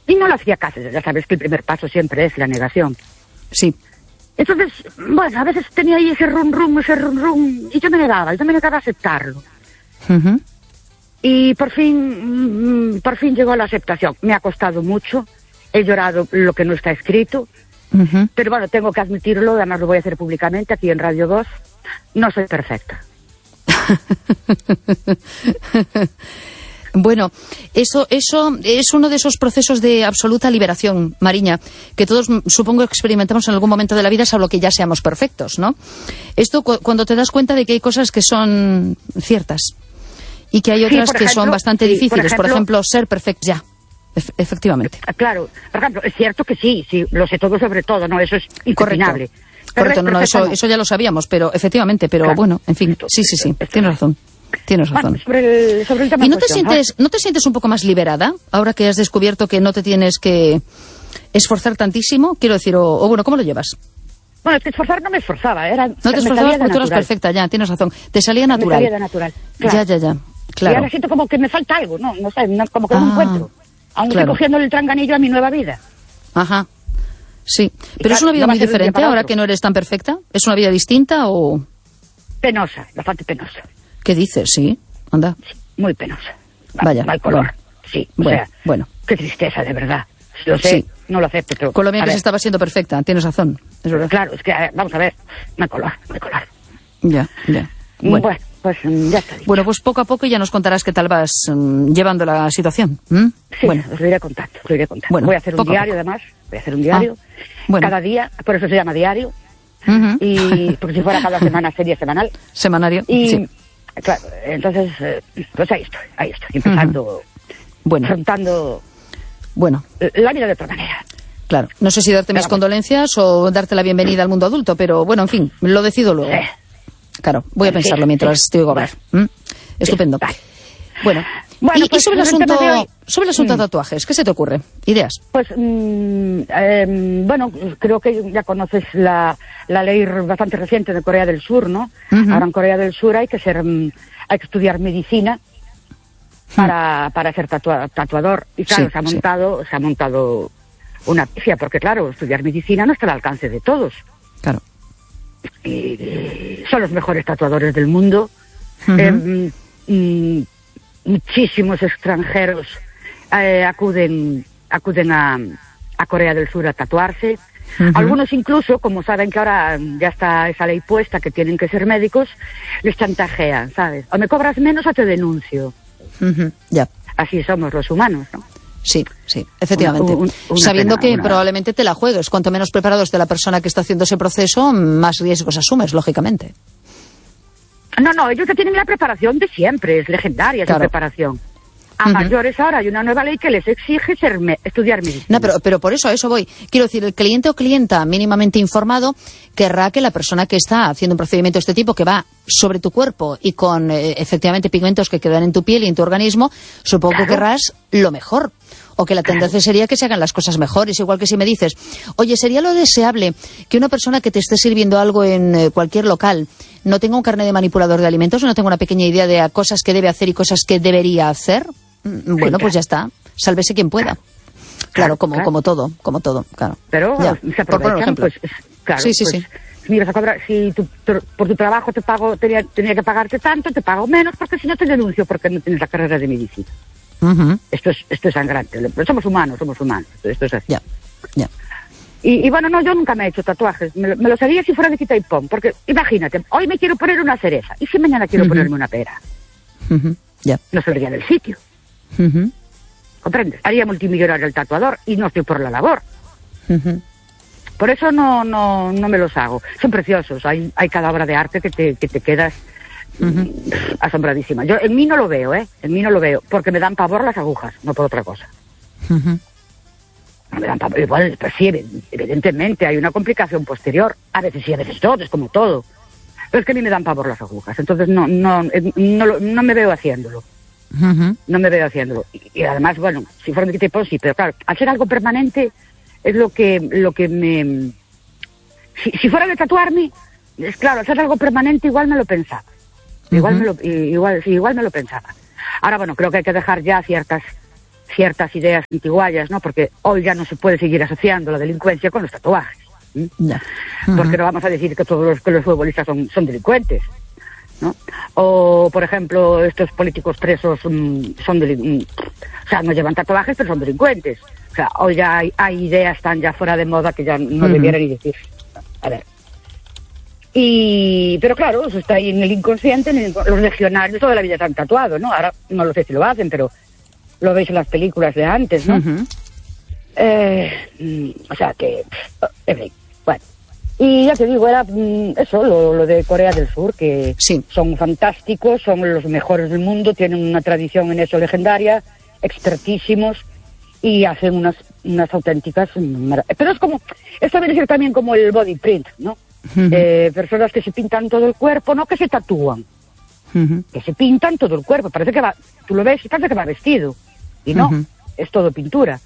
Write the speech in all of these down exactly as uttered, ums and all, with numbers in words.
y no le hacía caso. Ya sabes que el primer paso siempre es la negación. Sí. Entonces, bueno, a veces tenía ahí ese rum rum, ese rum rum, y yo me negaba, yo me negaba a aceptarlo. Uh-huh. Y por fin, por fin llegó la aceptación. Me ha costado mucho, he llorado lo que no está escrito, uh-huh. pero bueno, tengo que admitirlo, además lo voy a hacer públicamente aquí en Radio dos, no soy perfecta. Bueno, eso, eso es uno de esos procesos de absoluta liberación, Mariña, que todos supongo experimentamos en algún momento de la vida, salvo que ya seamos perfectos, ¿no? Esto cu- cuando te das cuenta de que hay cosas que son ciertas y que hay otras sí, que ejemplo, son bastante sí, difíciles. Por ejemplo, por ejemplo ser perfecto ya. Ef- efectivamente. Claro, por ejemplo, es cierto que sí, sí, lo sé todo sobre todo, ¿no? Eso es impepinable. Correcto, Correcto no, no, eso, no. eso ya lo sabíamos, pero efectivamente, pero claro. bueno, en fin, sí, sí, sí, tienes razón. Tienes razón. Bueno, sobre el, sobre el tema ¿Y no te, cuestión, sientes, ¿no te sientes un poco más liberada ahora que has descubierto que no te tienes que esforzar tantísimo? Quiero decir, o, o bueno, ¿cómo lo llevas? Bueno, es que esforzar no me esforzaba. Era, no te esforzabas porque tú eras perfecta, ya, tienes razón. Te salía natural. Me salía de natural. Claro. Ya, ya, ya. Claro. Y ahora siento como que me falta algo, ¿no? No sé, no, como que no ah, encuentro. Aún claro. estoy cogiendo el tranganillo a mi nueva vida. Ajá. Sí. Pero claro, es una vida no muy diferente ahora que no eres tan perfecta. ¿Es una vida distinta o...? Penosa, bastante penosa. ¿Qué dices? Sí. Anda. Sí, muy penosa. Mal, Vaya. Mal color. Bueno. Sí, o bueno, sea, bueno. Qué tristeza, de verdad. Lo sé, sí. No lo acepto, pero... Con lo bien que se estaba siendo perfecta, tienes razón. Es verdad. Claro, es que, vamos a ver, mal color, mal color. Ya, ya. Bueno, bueno pues ya está dicho. Bueno, pues poco a poco ya nos contarás qué tal vas um, llevando la situación. ¿Mm? Sí, bueno. os lo iré contando, os lo iré contando. Bueno, voy a hacer un diario, además, voy a hacer un diario. Ah, bueno. Cada día, por eso se llama diario. Uh-huh. Y porque si fuera cada semana sería semanal. Semanario, y, sí. Claro, entonces, eh, pues ahí estoy, ahí estoy, empezando, uh-huh. bueno. afrontando bueno. la vida de otra manera. Claro, no sé si darte mis condolencias o darte la bienvenida al mundo adulto, pero bueno, en fin, lo decido luego. Sí. Claro, voy a pensarlo sí, mientras sí. te oigo hablar. ¿Mm? Estupendo. Sí, bueno, bueno y, pues, y sobre, el asunto, hoy, sobre el asunto mm. de tatuajes, ¿qué se te ocurre? ¿Ideas? Pues, mmm, eh, bueno, creo que ya conoces la, la ley bastante reciente de Corea del Sur, ¿no? Uh-huh. Ahora en Corea del Sur hay que ser, um, hay que estudiar medicina para, uh-huh. para ser tatua, tatuador. Y claro, sí, se ha montado, sí. se ha montado una pifia, porque claro, estudiar medicina no está al alcance de todos. Claro. Y son los mejores tatuadores del mundo. Uh-huh. Eh, mm, muchísimos extranjeros eh, acuden acuden a, a Corea del Sur a tatuarse. Uh-huh. Algunos incluso, como saben que ahora ya está esa ley puesta que tienen que ser médicos, les chantajean, ¿sabes? O me cobras menos o te denuncio. Uh-huh. Ya. Así somos los humanos, ¿no? Sí, sí, efectivamente. Un, un, Sabiendo pena, que una... probablemente te la juegues. Cuanto menos preparado esté la persona que está haciendo ese proceso, más riesgos asumes, lógicamente. No, no, ellos ya tienen la preparación de siempre, es legendaria esa claro. preparación. A uh-huh. mayores ahora hay una nueva ley que les exige ser me- estudiar medicina. No, pero, pero por eso, a eso voy. Quiero decir, el cliente o clienta mínimamente informado querrá que la persona que está haciendo un procedimiento de este tipo, que va sobre tu cuerpo y con eh, efectivamente pigmentos que quedan en tu piel y en tu organismo, supongo claro. que querrás lo mejor. O que la tendencia claro. sería que se hagan las cosas mejores. Igual que si me dices, oye, ¿sería lo deseable que una persona que te esté sirviendo algo en eh, cualquier local no tenga un carnet de manipulador de alimentos, no tenga una pequeña idea de cosas que debe hacer y cosas que debería hacer? Bueno, sí, claro. pues ya está. Sálvese quien pueda. Claro, claro como, claro. como todo, como todo, claro. Pero ya. se aprovechan, pues, claro. Sí, sí, pues, sí. Mira, a cobrar, si tu, tu, por tu trabajo te pago, tenía, tenía que pagarte tanto, te pago menos, porque si no te denuncio porque no tienes la carrera de medicina. Uh-huh. Esto es esto es sangrante, pero somos humanos, somos humanos, esto es así. Ya, ya. Y, y bueno, no, yo nunca me he hecho tatuajes, me, me los haría si fuera de quita y pon, porque imagínate, hoy me quiero poner una cereza, y si mañana quiero uh-huh. ponerme una pera, uh-huh. ya. no saldría del sitio. Uh-huh. ¿Comprendes? Haría multimillonario el tatuador, y no estoy por la labor. Uh-huh. Por eso no no no me los hago. Son preciosos, hay hay cada obra de arte que te, que te quedas... Uh-huh. asombradísima. Yo en mí no lo veo, ¿eh? En mí no lo veo, porque me dan pavor las agujas, no por otra cosa. Uh-huh. No me dan pavor. Igual, pues sí, evidentemente hay una complicación posterior. A veces sí, a veces todo, es como todo. Pero es que a mí me dan pavor las agujas, entonces no no no, no, no me veo haciéndolo. Uh-huh. No me veo haciéndolo. Y, y además, bueno, si fuera de tipo sí, pero claro, al ser algo permanente es lo que lo que me... Si, si fuera de tatuarme, es claro, al ser algo permanente igual me lo pensaba. Igual, uh-huh. me lo, igual, igual me lo pensaba. Ahora, bueno, creo que hay que dejar ya ciertas ciertas ideas antiguallas, ¿no? Porque hoy ya no se puede seguir asociando la delincuencia con los tatuajes. ¿sí? Yeah. Uh-huh. Porque no vamos a decir que todos los, que los futbolistas son, son delincuentes, ¿no? O, por ejemplo, estos políticos presos um, son delincuentes. O sea, no llevan tatuajes, pero son delincuentes. O sea, hoy ya hay, hay ideas tan ya fuera de moda que ya no uh-huh. debieran ni decir. A ver. Y, pero claro, eso está ahí en el inconsciente, en el, los legionarios toda la vida se han tatuado, ¿no? Ahora no lo sé si lo hacen, pero lo veis en las películas de antes, ¿no? Uh-huh. Eh, o sea que, en fin, bueno. Y ya te digo, era eso, lo, lo de Corea del Sur, que sí. son fantásticos, son los mejores del mundo, tienen una tradición en eso legendaria, expertísimos, y hacen unas, unas auténticas... Pero es como, esto viene a ser también como el body print, ¿no? Uh-huh. Eh, personas que se pintan todo el cuerpo, no que se tatúan, uh-huh. que se pintan todo el cuerpo, parece que va, tú lo ves y parece que va vestido, y no, uh-huh. es todo pintura.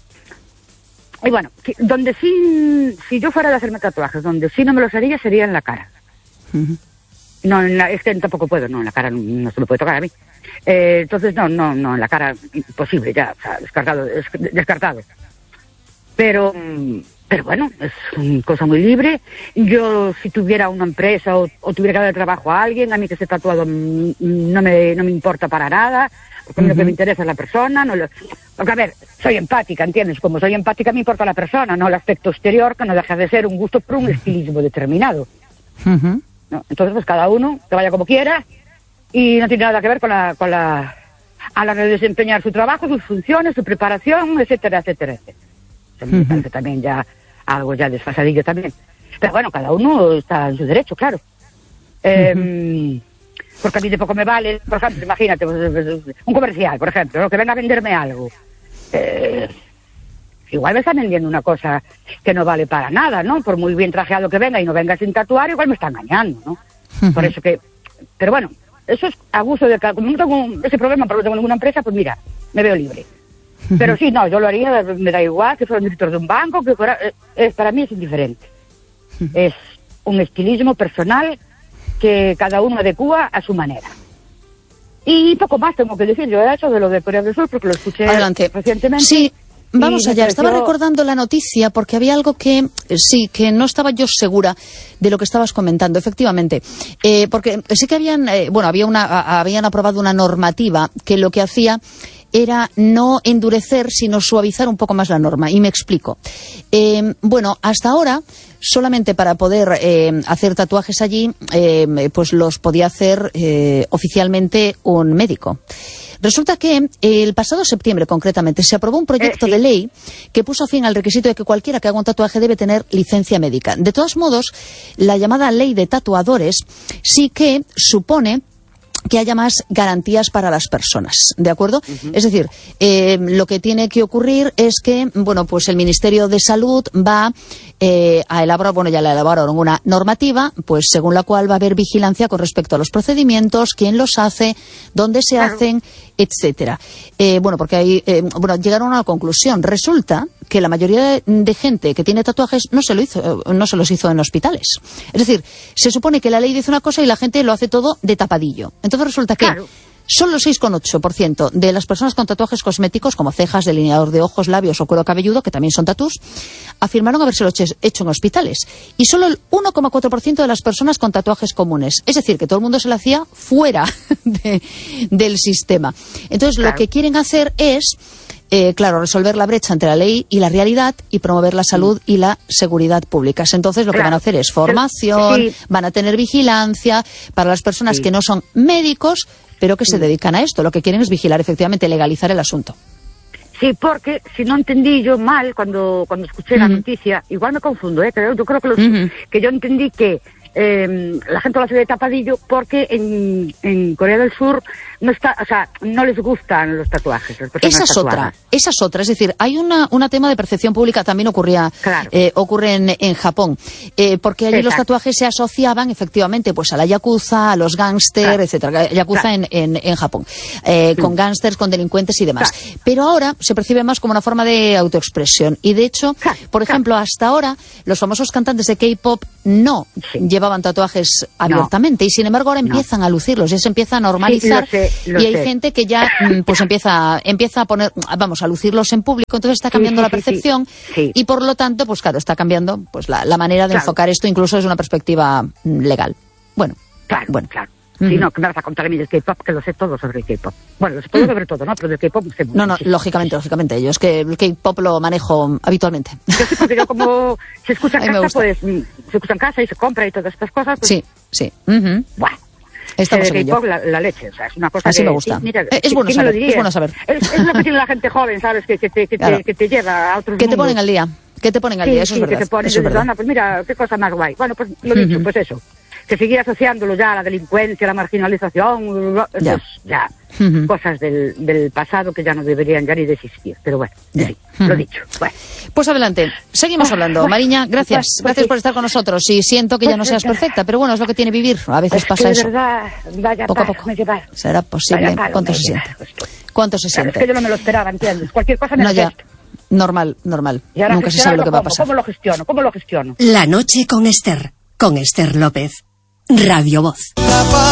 Y bueno, donde sí, si yo fuera de hacerme tatuajes, donde sí no me los haría sería en la cara. Uh-huh. No, en la, es que tampoco puedo, no, en la cara no, no se me puede tocar a mí. Eh, entonces, no, no, no, en la cara imposible, ya, o sea, descartado, des, descartado. Pero... Pero bueno, es una cosa muy libre. Yo, si tuviera una empresa o, o tuviera que dar trabajo a alguien, a mí que esté tatuado no me, no me importa para nada, porque uh-huh. lo que me interesa es la persona. No lo, porque, a ver, soy empática, ¿entiendes? Como soy empática, me importa la persona, no el aspecto exterior, que no deja de ser un gusto por un estilismo determinado. Uh-huh. ¿no? Entonces, pues cada uno que vaya como quiera y no tiene nada que ver con la, con la, a la hora de desempeñar su trabajo, sus funciones, su preparación, etcétera, etcétera, etcétera. Me uh-huh. parece también ya algo ya desfasadillo también. Pero bueno, cada uno está en su derecho, claro. Eh, uh-huh. Porque a mí de poco me vale, por ejemplo, imagínate, un comercial, por ejemplo, ¿no? que venga a venderme algo. Eh, igual me está vendiendo una cosa que no vale para nada, ¿no? Por muy bien trajeado que venga y no venga sin tatuar, igual me está engañando, ¿no? Uh-huh. Por eso que... Pero bueno, eso es abuso de... Como no tengo ese problema, pero no tengo ninguna empresa, pues mira, me veo libre. Pero sí, no, yo lo haría, me da igual que fuera un director de un banco, que fuera, es, para mí es indiferente. Es un estilismo personal que cada uno adecúa a su manera. Y poco más tengo que decir yo de eso, de lo de Corea del Sur, porque lo escuché Adelante. recientemente. Sí. Vamos allá, estaba recordando la noticia porque había algo que, sí, que no estaba yo segura de lo que estabas comentando, efectivamente. Eh, porque sí que habían, eh, bueno, había una, habían aprobado una normativa que lo que hacía era no endurecer, sino suavizar un poco más la norma. Y me explico. Eh, bueno, hasta ahora, solamente para poder eh, hacer tatuajes allí, eh, pues los podía hacer eh, oficialmente un médico. Resulta que el pasado septiembre, concretamente, se aprobó un proyecto eh, sí. de ley que puso fin al requisito de que cualquiera que haga un tatuaje debe tener licencia médica. De todos modos, la llamada ley de tatuadores sí que supone que haya más garantías para las personas, ¿de acuerdo? Uh-huh. Es decir, eh, lo que tiene que ocurrir es que, bueno, pues el Ministerio de Salud va eh, a elaborar, bueno, ya la elaboraron una normativa, pues según la cual va a haber vigilancia con respecto a los procedimientos, quién los hace, dónde se claro. hacen, etcétera. Eh, bueno, porque ahí, eh, bueno, llegaron a una conclusión. Resulta que la mayoría de, de gente que tiene tatuajes no se lo hizo, no se los hizo en hospitales. Es decir, se supone que la ley dice una cosa y la gente lo hace todo de tapadillo. Entonces resulta que claro. solo seis coma ocho por ciento de las personas con tatuajes cosméticos, como cejas, delineador de ojos, labios o cuero cabelludo, que también son tatús, afirmaron habérselo hecho en hospitales. Y solo el uno coma cuatro por ciento de las personas con tatuajes comunes. Es decir, que todo el mundo se lo hacía fuera de, del sistema. Entonces, claro. lo que quieren hacer es... Eh, claro, resolver la brecha entre la ley y la realidad y promover la salud y la seguridad públicas. Entonces, lo claro. que van a hacer es formación, sí. van a tener vigilancia para las personas sí. que no son médicos, pero que sí. se dedican a esto. Lo que quieren es vigilar, efectivamente, legalizar el asunto. Sí, porque si no entendí yo mal cuando cuando escuché uh-huh. la noticia, igual me confundo, ¿eh? Pero yo creo que, los, uh-huh. que yo entendí que eh, la gente lo hace de tapadillo porque en, en Corea del Sur no está, o sea, no les gustan los tatuajes. Las esa es tatuadas. otra, esa es otra. Es decir, hay una una tema de percepción pública también ocurría, claro. eh, ocurre en, en Japón, eh, porque allí Exacto. los tatuajes se asociaban efectivamente, pues a la yakuza, a los gángsters, claro. etcétera. Yakuza claro. en, en en Japón, eh, sí. con gángsters, con delincuentes y demás. Claro. Pero ahora se percibe más como una forma de autoexpresión y de hecho, claro. por ejemplo, claro. hasta ahora los famosos cantantes de K-pop no sí. llevan llevaban tatuajes abiertamente, no. y sin embargo ahora empiezan no. a lucirlos, ya se empieza a normalizar, sí, lo sé, lo y hay sé. gente que ya pues empieza, empieza a poner, vamos, a lucirlos en público, entonces está cambiando sí, sí, la percepción, sí, sí. y por lo tanto, pues claro, está cambiando pues la, la manera de claro. enfocar esto, incluso desde una perspectiva legal. Bueno, claro, bueno. claro. Sí, uh-huh. no, que me vas a contar a mí del K-pop, que lo sé todo sobre el K-pop. Bueno, lo sé todo uh-huh. sobre todo, ¿no? Pero del K-pop sé mucho. No, no, lógicamente, lógicamente. Yo es que el K-pop lo manejo habitualmente. Yo sí, porque yo como se escucha en casa, pues se escucha en casa y se compra y todas estas cosas. Pues, sí, sí. Uh-huh. Bueno. Estamos el K-pop, la, la leche, o sea, es una cosa Así que... me gusta. Sí, mira, es, bueno saber, es bueno saber. Es, es lo que tiene la gente joven, ¿sabes? Que, que, te, que, claro. te, que te lleva a otros Que mundos. te ponen al día. Que te ponen al sí, día, eso sí, es verdad. Que te ponen, eso es verdad. Pues mira, qué cosa más guay. Bueno, pues lo dicho, uh-huh. pues eso. Que seguir asociándolo ya a la delincuencia, a la marginalización, ya, pues, ya uh-huh. cosas del, del pasado que ya no deberían ya ni de existir. Pero bueno, yeah. sí, uh-huh. lo dicho. Bueno. Pues adelante, seguimos hablando. Bueno, Mariña, gracias. Pues, pues, gracias sí. por estar con nosotros. Y siento que pues, ya no seas perfecta, pero bueno, es lo que tiene vivir. A veces es pasa que de eso. Verdad, vaya poco a poco. Me lleva. ¿Será posible? Palo, ¿Cuánto me se lleva. siente? ¿Cuánto se claro, siente? Es que yo no me lo esperaba, ¿entiendes? Cualquier cosa me no, ya. Gesto. Normal, normal. Nunca se sabe lo que va a pasar. ¿Cómo lo gestiono? ¿Cómo lo gestiono? La noche con Esther, con Esther López. Radio Voz.